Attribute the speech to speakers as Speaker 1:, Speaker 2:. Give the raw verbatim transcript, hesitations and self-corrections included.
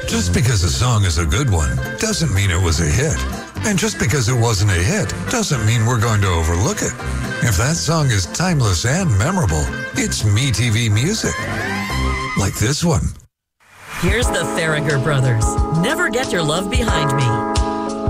Speaker 1: Just because a song is a good one doesn't mean it was a hit. And just because it wasn't a hit doesn't mean we're going to overlook it. If that song is timeless and memorable, it's MeTV music. Like this one.
Speaker 2: Here's the Farragher Brothers. Never Get Your Love Behind Me.